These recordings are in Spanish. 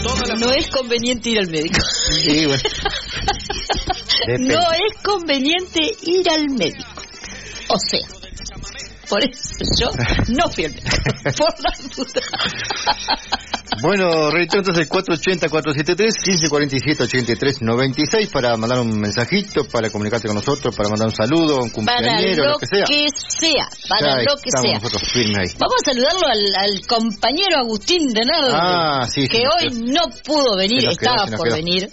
No es conveniente ir al médico. Sí, bueno. Depende. No es conveniente ir al médico. O sea, por eso yo no fui al médico. Por la duda. Bueno, reitero entonces 480-473-1547-83-96 para mandar un mensajito, para comunicarte con nosotros, para mandar un saludo, un cumpleañero, lo que sea. Para lo que sea. Nosotros firmes ahí. Vamos a saludarlo al compañero Agustín de Nardo, sí, que hoy no pudo venir, estaba por venir,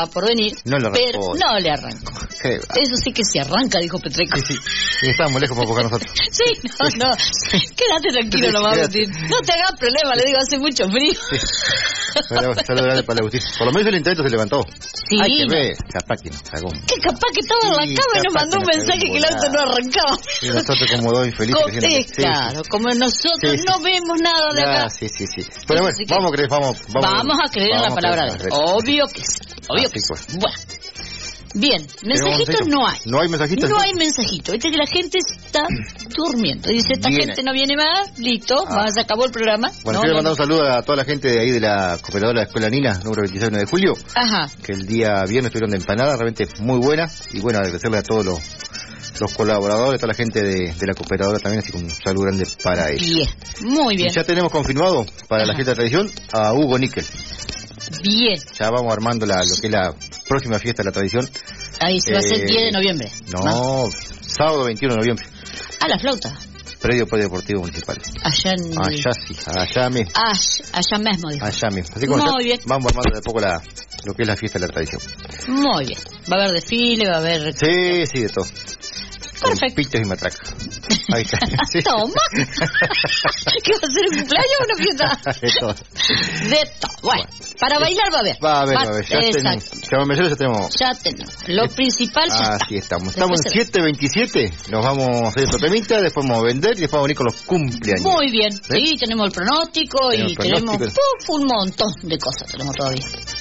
pero no le arrancó. Eso sí que se arranca, dijo Petreco. Sí, y estábamos lejos para buscar nosotros. Sí, no. Quédate tranquilo nomás, Agustín. No te hagas problema, le digo, hace mucho frío. Sí. Saludos grande para Agustín. Por lo menos el intento se levantó. Sí. Hay que ver, capaz que nos cagó. Que capaz que estaba en la cama y nos mandó un mensaje que el auto no arrancaba. Y nosotros como dos infelices. Claro, como nosotros no vemos nada de acá. Sí. Pero bueno, vamos a creer en la palabra de él. Obvio que sí. Pues. Bueno. Bien, mensajitos no hay. ¿No hay mensajitos? No hay mensajitos. Viste que la gente está durmiendo. Dice, esta gente no viene más, listo, se acabó el programa. Bueno, quiero mandar un saludo a toda la gente de ahí de la cooperadora de la Escuela Nina, número 26 de julio. Ajá. Que el día viernes estuvieron de empanada, realmente muy buena. Y bueno, agradecerle a todos los colaboradores, a toda la gente de la cooperadora también, así que un saludo grande para ellos. Bien, muy bien. Y ya tenemos confirmado para la fiesta de tradición a Hugo Níquel. Bien. Ya vamos armando lo que es la próxima fiesta de la tradición. Ahí se va a hacer el 10 de noviembre. No, sábado 21 de noviembre. La flauta. Predio Polideportivo Municipal. Allá mismo. Allá mismo. Dijo. Allá mismo. Así que muy bien. Vamos armando de poco lo que es la fiesta de la tradición. Muy bien. Va a haber desfile, va a haber... Sí, de todo. Perfecto. Con pitos y matracas. Ahí está. Sí. Toma. ¿Qué va a ser, un cumpleaños o una fiesta? De todo. Bueno, para bailar va a haber. Va a haber. Ya tenemos. Lo principal ya está. Así estamos. Estamos en 7:27. Nos vamos a hacer otro temita, después vamos a vender y después vamos a venir con los cumpleaños. Muy bien. Sí, tenemos el pronóstico y tenemos un montón de cosas tenemos todavía.